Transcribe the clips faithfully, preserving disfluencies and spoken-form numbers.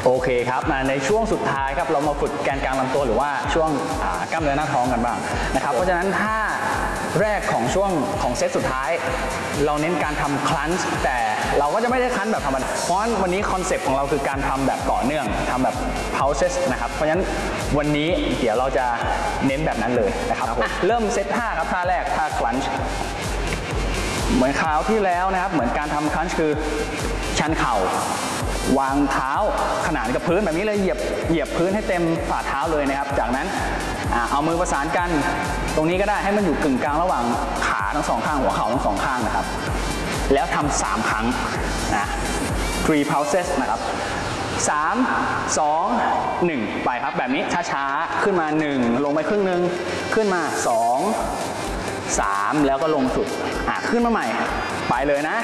โอเคครับมาในช่วงสุดท้ายครับเรามาฝึกแกนกลางลำตัวหรือว่าช่วงกล้ามเนื้อหน้าท้องกันบ้างนะครับเพราะฉะนั้นท่าแรกของช่วงของเซตสุดท้ายเราเน้นการทำคลันช์แต่เราก็จะไม่ได้คลันช์แบบธรรมดาเพราะวันนี้คอนเซปต์ของเราคือการทำแบบต่อเนื่องทำแบบ pulses นะครับเพราะฉะนั้นวันนี้เดี๋ยวเราจะเน้นแบบนั้นเลยนะครับเริ่มเซตท่าครับท่าแรกท่าคลันช์เหมือนคราวที่แล้วนะครับเหมือนการทำคลันช์คือชันเข่าวางเท้าขนานกับพื้นแบบนี้เลยเหยียบเหยียบพื้นให้เต็มฝ่าเท้าเลยนะครับจากนั้นเอามือประสานกันตรงนี้ก็ได้ให้มันอยู่กึ่งกลางระหว่างขาทั้งสองข้างหัวเข่าทั้งสองข้างนะครับแล้วทำสามครั้งนะ three pulses นะครับสามสองหนึ่งไปครับแบบนี้ช้าๆขึ้นมาหนึ่งลงไปครึ่งหนึ่งขึ้นมาสองสามแล้วก็ลงสุดอ่ะขึ้นมาใหม่ไปเลยนะ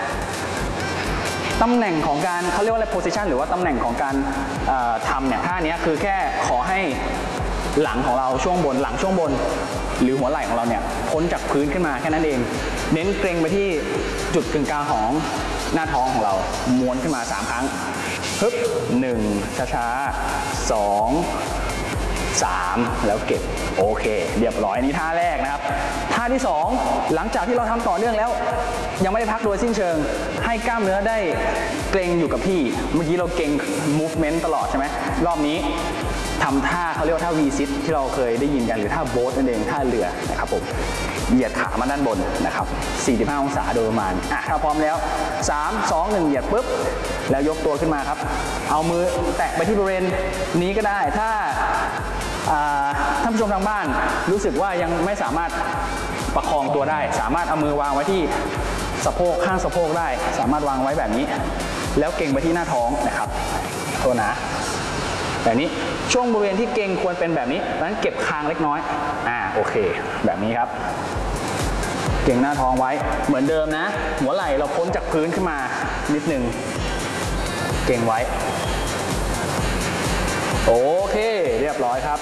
ตำแหน่งของการเขาเรียกว่าอะไร position หรือว่าตำแหน่งของการทำเนี่ยท่านี้คือแค่ขอให้หลังของเราช่วงบนหลังช่วงบนหรือหัวไหล่ของเราเนี่ยพ้นจากพื้นขึ้นมาแค่นั้นเองเน้นเกรงไปที่จุดกึ่งกลางของหน้าท้องของเราม้วนขึ้นมาสามครั้งฮึบหนึ่งช้าๆสองสามแล้วเก็บโอเคเรียบร้อยนี่ท่าแรกนะครับท่าที่สองหลังจากที่เราทำต่อเนื่องแล้วยังไม่ได้พักโดยสิ้นเชิงให้กล้ามเนื้อได้เกร็งอยู่กับที่เมื่อกี้เราเกร็ง movement ตลอดใช่ไหมรอบนี้ทำท่าเขาเรียกว่าท่า V sit ที่เราเคยได้ยินกันหรือท่าโบ๊ทนั่นเองท่าเรือนะครับผมเหยียดขามาด้านบนนะครับสี่สิบห้าองศาโดยประมาณอ่ะถ้าพร้อมแล้วสาม สอง หนึ่งเหยียดปุ๊บแล้วยกตัวขึ้นมาครับเอามือแตะไปที่บริเวณนี้ก็ได้ถ้าท่านผู้ชมทางบ้านรู้สึกว่ายังไม่สามารถประคองตัวได้สามารถเอามือวางไว้ที่สะโพกข้างสะโพกได้สามารถวางไว้แบบนี้แล้วเก่งไปที่หน้าท้องนะครับตัวนะแบบนี้ช่วงบริเวณที่เก่งควรเป็นแบบนี้ดังนั้นเก็บคางเล็กน้อยอ่าโอเคแบบนี้ครับเก่งหน้าท้องไว้เหมือนเดิมนะหัวไหล่เราพ้นจากพื้นขึ้นมานิดนึงเก่งไว้โอเคเรียบร้อยครับ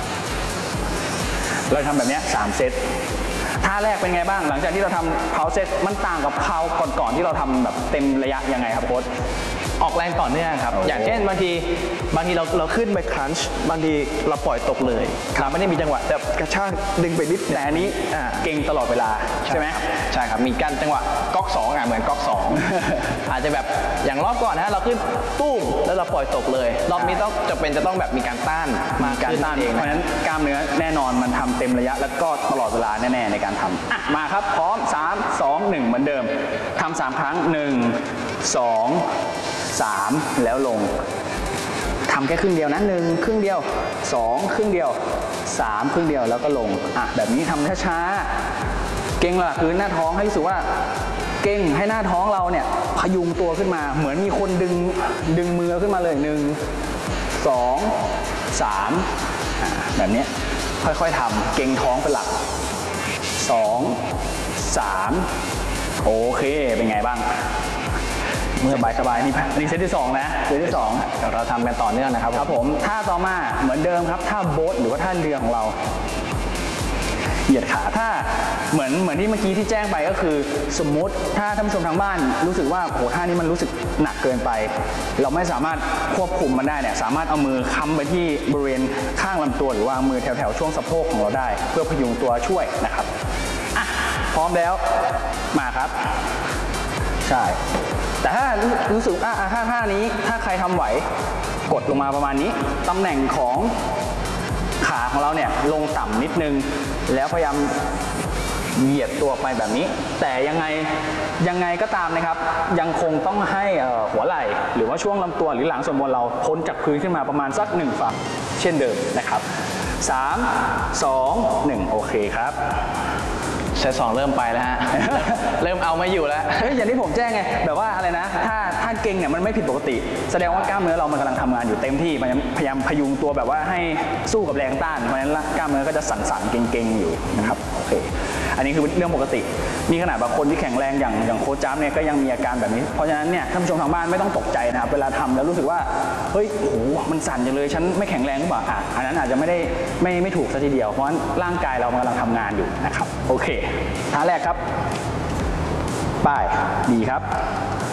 เราทำแบบนี้สามเซตท่าแรกเป็นไงบ้างหลังจากที่เราทำเพาเซตมันต่างกับเพาก่อนๆที่เราทำแบบเต็มระยะยังไงครับโค้ชออกแรงต่อเนื่องครับอย่างเช่นบางทีบางทีเราเราขึ้นไปครันช์บางทีเราปล่อยตกเลยเราไม่ได้มีจังหวะแบบกระชากดึงไปนิดแต่อันนี้เก่งตลอดเวลาใช่ไหมใช่ครับมีการจังหวะก๊อกสองอ่ะเหมือนก๊อกสอง อาจจะแบบอย่างรอบก่อนนะเราขึ้นตุ้มแล้วเราปล่อยตกเลยรอบนี้ต้องจะเป็นจะต้องแบบมีการต้านมาการต้านเองเพราะฉะนั้นกล้ามเนื้อแน่นอนมันทำเต็มระยะแล้วก็ตลอดเวลาแน่ๆในการทำอ่ะมาครับพร้อมสาม สอง หนึ่งเหมือนเดิมทำสามครั้งหนึ่ง สองสามแล้วลงทำแค่ครึ่งเดียวนะหนึ่งครึ่งเดียวสองครึ่งเดียวสามครึ่งเดียวแล้วก็ลงอ่ะแบบนี้ทำช้าๆเก่งหลักคือหน้าท้องให้รู้สึกว่าเก่งให้หน้าท้องเราเนี่ยพยุงตัวขึ้นมาเหมือนมีคนดึงดึงมือขึ้นมาเลยหนึ่งสองสามอ่ะแบบนี้ค่อยๆทำเก่งท้องเป็นหลักสองสามโอเคเป็นไงบ้างสบายสบายนี่นี่เซตที่สองนะเซตที่สองเราทำกันต่อเนื่องนะครับครับผมท่าต่อมาเหมือนเดิมครับท่าโบ๊ทหรือว่าท่าเรือของเราเหยียดขาถ้าเหมือนเหมือนที่เมื่อกี้ที่แจ้งไปก็คือสมมุติถ้าท่านผู้ชมทางบ้านรู้สึกว่าโหท่านี้มันรู้สึกหนักเกินไปเราไม่สามารถควบคุมมันได้เนี่ยสามารถเอามือค้ำไปที่บริเวณข้างลำตัวหรือว่ามือแถวๆช่วงสะโพกของเราได้เพื่อพยุงตัวช่วยนะครับอ่ะพร้อมแล้วมาครับใช่แต่ถ้ารู้สึกอ่ะท่าท่านี้ถ้าใครทำไหวกดลงมาประมาณนี้ตำแหน่งของขาของเราเนี่ยลงต่ำนิดนึงแล้วพยายามเหยียดตัวไปแบบนี้แต่ยังไงยังไงก็ตามนะครับยังคงต้องให้หัวไหล่หรือว่าช่วงลำตัวหรือหลังส่วนบนเราพ้นจากพื้นขึ้นมาประมาณสักหนึ่งฝั่งเช่นเดิมนะครับสาม สอง หนึ่งโอเคครับเซตสองเริ่มไปแล้วฮะ เริ่มเอาไม่อยู่แล้วเฮ้ยอย่างที่ผมแจ้งไงแบบว่าอะไรนะถ้าถ้าเก่งเนี่ยมันไม่ผิดปกติแสดงว่ากล้ามเนื้อเรามันกำลังทำงานอยู่เต็มที่พยายามพยุงตัวแบบว่าให้สู้กับแรงต้านเพราะฉะนั้นกล้ามเนื้อก็จะสั่นๆเก่งๆอยู่นะครับโอเคอันนี้คือเรื่องปกติมีขนาดบางคนที่แข็งแรงอย่างอย่างโค้ชจ้ำเนี่ยก็ยังมีอาการแบบนี้เพราะฉะนั้นเนี่ยท่านผู้ชมทางบ้านไม่ต้องตกใจนะครับเวลาทำแล้วรู้สึกว่าเฮ้ยโอ้โหมันสั่นจังเลยฉันไม่แข็งแรงหรือเปล่าอ่ะอันนั้นอาจจะไม่ได้ไม่ไม่ถูกซะทีเดียวเพราะร่างกายเรากำลังทำงานอยู่นะครับโอเคท่าแรกครับป้ายดีครับ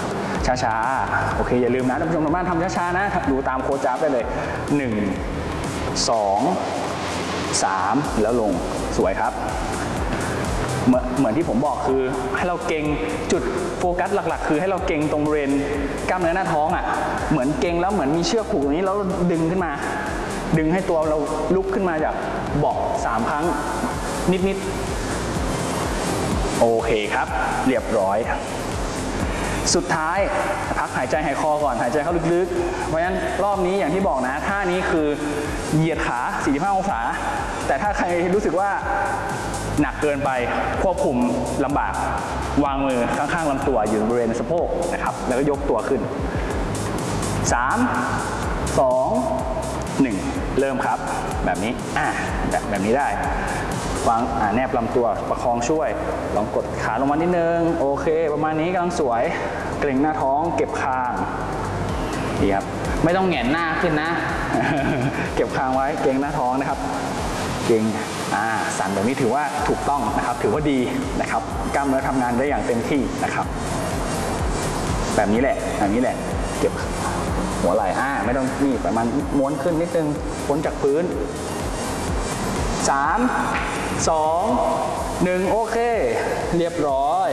ช้าๆโอเคอย่าลืมนะท่านผู้ชมทางบ้านทำช้าๆนะดูตามโค้ชจ๊าบได้เลยหนึ่ง สอง สามแล้วลงสวยครับเหมือนเหมือนที่ผมบอกคือให้เราเก่งจุดโฟกัสหลักๆคือให้เราเก่งตรงบริเวณกล้ามเนื้อหน้าท้องอ่ะเหมือนเก่งแล้วเหมือนมีเชือกผูกตรงนี้แล้วดึงขึ้นมาดึงให้ตัวเราลุกขึ้นมาจากเบาะสามครั้งนิดๆโอเคครับเรียบร้อยสุดท้ายพักหายใจหายคอก่อนหายใจเข้าลึกๆเพราะฉะนั้นรอบนี้อย่างที่บอกนะท่านี้คือเหยียดขาสี่สิบห้าองศาแต่ถ้าใครรู้สึกว่าหนักเกินไปควบคุมลำบากวางมือข้างๆลำตัวอยู่บริเวณสะโพกนะครับแล้วก็ยกตัวขึ้นสาม สอง หนึ่งเริ่มครับแบบนี้อ่ะแบบแบบนี้ได้วางแนบลำตัวประคองช่วยลองกดขาลงมานิดนึงโอเคประมาณนี้กำลังสวยเกร็งหน้าท้องเก็บคางดีครับไม่ต้องแหงนหน้าขึ้นนะ เก็บคางไว้เกร็งหน้าท้องนะครับเกร็งอ่าสั่นแบบนี้ถือว่าถูกต้องนะครับถือว่าดีนะครับกล้ามเนื้อทำงานได้อย่างเต็มที่นะครับแบบนี้แหละแบบนี้แหละเก็บหัวไหล่อ่าไม่ต้องนี่ประมาณม้วนขึ้นนิดนึงพ้นจากพื้นสาม สอง หนึ่งโอเคเรียบร้อย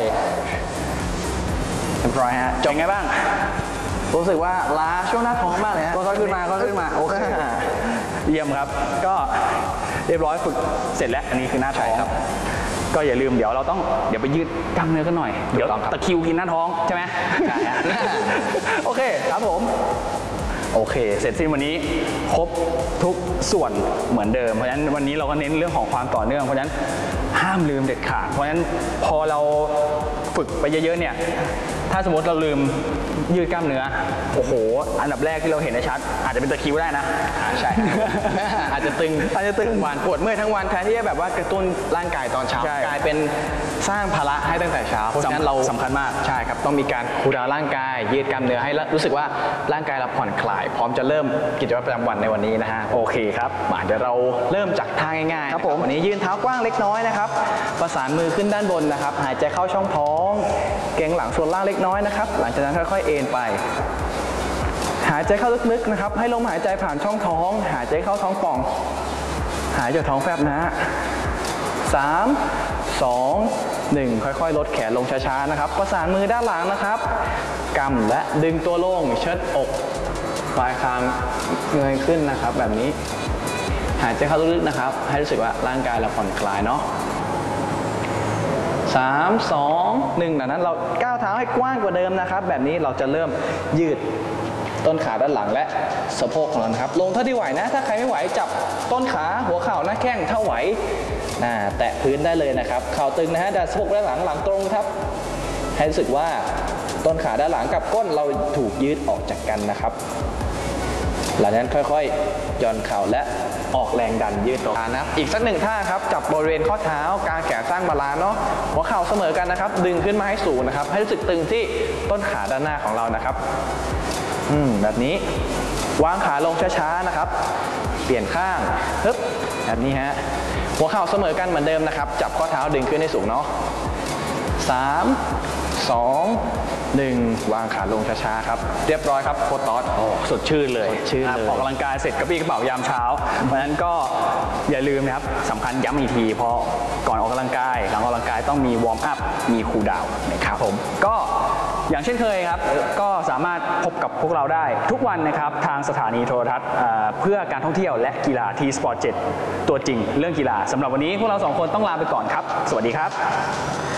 เรียบร้อยฮะจบไงบ้างรู้สึกว่าล้าช่วงหน้าท้องมากเลยฮะก็ค่อยขึ้นมาก็ขึ้นมาโอเคเยี่ยมครับก็เรียบร้อยฝึกเสร็จแล้วอันนี้คือหน้าท้องก็อย่าลืมเดี๋ยวเราต้องเดี๋ยวไปยืดกล้ามเนื้อกันหน่อยเดี๋ยวตะคริวกินหน้าท้องใช่ไหมใช่ฮะโอเคครับผมโอเคเสร็จสิ้นวันนี้ครบทุกส่วนเหมือนเดิมเพราะฉะนั้นวันนี้เราก็เน้นเรื่องของความต่อเนื่องเพราะฉะนั้นห้ามลืมเด็ดขาดเพราะฉะนั้นพอเราฝึกไปเยอะๆเนี่ยถ้าสมมติเราลืมยืดกล้ามเนื้อโอ้โหอันดับแรกที่เราเห็นได้ชัดอาจจะเป็นตะคริวได้นะใช่อาจจะตึงอาจจะตึงวันปวดเมื่อยทั้งวันแทนที่จะแบบว่ากระตุ้นร่างกายตอนเช้ากลายเป็นสร้างภาระให้ตั้งแต่เช้าเพราะฉะนั้นเราสำคัญมากใช่ครับต้องมีการคูลดาวน์ร่างกายยืดกล้ามเนื้อให้รู้สึกว่าร่างกายเราผ่อนคลายพร้อมจะเริ่มกิจวัตรประจำวันในวันนี้นะฮะโอเคครับมาเดี๋ยวเราเริ่มจากท่าง่ายๆครับผมวันนี้ยืนเท้ากว้างเล็กน้อยนะครับประสานมือขึ้นด้านบนนะครับหายใจเข้าช่องท้องเกร็งหลังส่วนล่างเล็กน้อยนะครับหลังจากนั้นค่อยๆเอนไปหายใจเข้าลึกๆนะครับให้ลมหายใจผ่านช่องท้องหายใจเข้าท้องป่องหายใจท้องแฟบนะสามสองหนึ่งค่อยๆลดแขนลงช้าๆนะครับประสานมือด้านหลังนะครับกำและดึงตัวลงเชิดอกปลายคางเงยขึ้นนะครับแบบนี้หายใจเข้าลึกๆนะครับให้รู้สึกว่าร่างกายเราผ่อนคลายเนาะสาม สอง หนึ่งดังนั้นเราก้าวเท้าให้กว้างกว่าเดิมนะครับแบบนี้เราจะเริ่มยืดต้นขาด้านหลังและสะโพกของเราครับลงเท่าที่ไหวนะถ้าใครไม่ไหวจับต้นขาหัวเข่าหน้าแข้งเท่าไหวนะแตะพื้นได้เลยนะครับเข่าตึงนะฮะดันสะโพกด้านหลังหลังตรงครับให้รู้สึกว่าต้นขาด้านหลังกับก้นเราถูกยืดออกจากกันนะครับหลังจากนั้นค่อยๆย่อนเข่าและออกแรงดันยืดตัวนะอีกสักหนึ่งท่าครับจับบริเวณข้อเท้ากางแขนสร้างบาลานซ์เนาะหัวเข่าเสมอกันนะครับดึงขึ้นมาให้สูงนะครับให้รู้สึกตึงที่ต้นขาด้านหน้าของเรานะครับอืมแบบนี้วางขาลงช้าๆนะครับเปลี่ยนข้างฮึบแบบนี้ฮะหัวเข่าเสมอกันเหมือนเดิมนะครับจับข้อเท้าดึงขึ้นให้สูงเนาะสาม สอง หนึ่งวางขาลงช้าๆครับเรียบร้อยครับโค้ชต๊อดสดชื่นเลยชื่นเลยออกกำลังกายเสร็จกระปี้กระเป๋ายามเช้าเพราะฉะนั้นก็อย่าลืมนะครับสำคัญย้ำอีกทีเพราะก่อนออกกำลังกายหลังออกกำลังกายต้องมีวอร์มอัพมีคูลดาวน์นะครับผมก็อย่างเช่นเคยครับก็สามารถพบกับพวกเราได้ทุกวันนะครับทางสถานีโทรทัศน์เพื่อการท่องเที่ยวและกีฬา ที สปอร์ต เจ็ดตัวจริงเรื่องกีฬาสำหรับวันนี้พวกเราสองคนต้องลาไปก่อนครับสวัสดีครับ